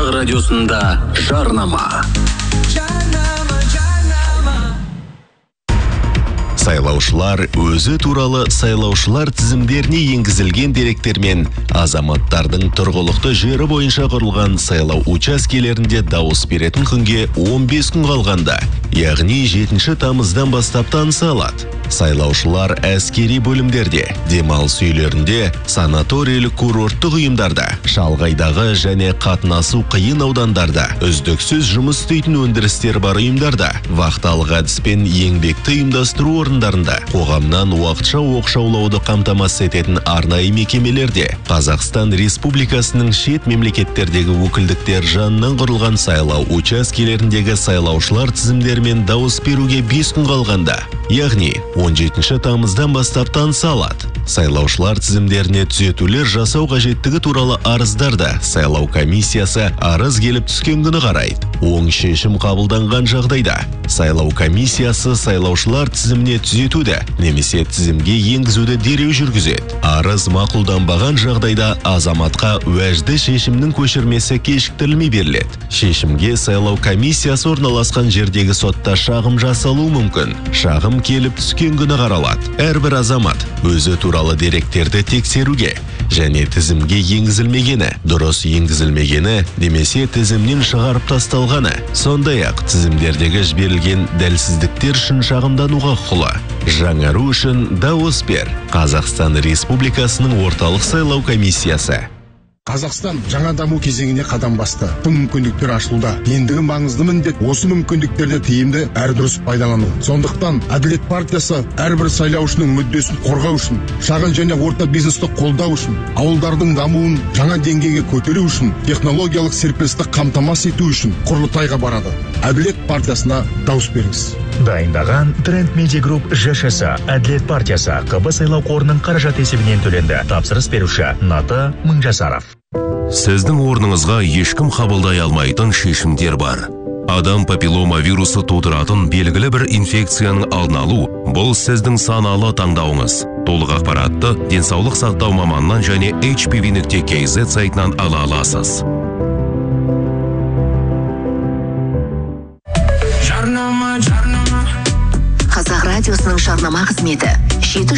Қазақ радиосында жарнама. Сайлаушылар өзі туралы сайлаушылар тізімдеріне енгізілген деректермен азаматтардың тұрғылықты жері бойынша құрылған сайлау учаскелерінде дауыс беретін күнге 15 күн қалғанда, яғни 7 тамыздан бастап таныса алады. Сайлаушылар әскери бөлімдерде, демалыс үйлерінде, санаторийлік курорттық ұйымдарда, шалғайдағы және қатынасу қиын аудандарда, үздіксіз жұмыс істейтін өндірістер бар ұйымдарда, вақталық әдіспен еңбекті ұйымдастыру орындарында, қоғамнан уақытша оқшаулауды қамтамасыз ететін арнайы мекемелерде, Қазақстан Республикасының шет мемлекеттердегі өкілдіктер жанынан құрылған сайлау учаскелеріндегі сайлаушылар тізімдерімен дауыс беруге 5 күн қалғанда, яғни 17 тамыздан бастап таныса алады. Сайлаушылар тізімдеріне түзетулер жасау қажеттігі туралы арыздарда сайлау комиссиясы арыз келіп түскен күні қарайды. Оң шешім қабылданған жағдайда сайлау комиссиясы сайлаушылар тізіміне түзетуді немесе тізімге енгізуді дереу жүргізеді. Арыз мақұлданбаған жағдайда азаматқа уәжді шешімнің көшірмесі кешіктірілмей беріледі. Шешімге сайлау комиссиясы орналасқан жердегі сотта шағым жасалуы мүмкін. Шағым келіп түскен күні қаралады. Әрбір азамат өзі туралы деректерді тексеруге және тізімге енгізілмегені, дұрыс енгізілмегені, немесе тізімнен шығарып тасталғаны, сондай-ақ тізімдердегі жіберілген дәлсіздіктер үшін шағымдануға құқылы. Жаңару үшін дауыс бер. Қазақстан Республикасының орталық сайлау комиссиясы. Қазақстан жаңа даму кезеңіне қадам басты. Бұл мүмкіндіктер ашылуда. Ендігі маңызды міндет осы мүмкіндіктерді тиімді әрі дұрыс пайдалану. Сондықтан Әділет партиясы әрбір сайлаушының мүддесін қорғау үшін, шағын және орта бизнесті қолдау үшін, ауылдардың дамуын жаңа деңгейге көтеру үшін, технологиялық серпілісті қамтамасыз ету үшін Құрылтайға барады. Әділет партиясына дауыс беріңіз. Дайындаған Тренд Медиа Групп ЖШС Әділет партиясы КБ сайлау қорының қаражат есебінен төленді. Тапсырыс беруші Ната Мыңжасаров. Сіздің орныңызға ешкім қабылдай алмайтын шешімдер бар. Адам папиллома вирусы тудыратын белгілі бір инфекцияның алдын алу – бұл сіздің саналы таңдауыңыз. Толық ақпаратты денсаулық сақтау маманынан және hpv.kz сайтынан ала аласыз. Қазақ радиосының жарнама қызметі 7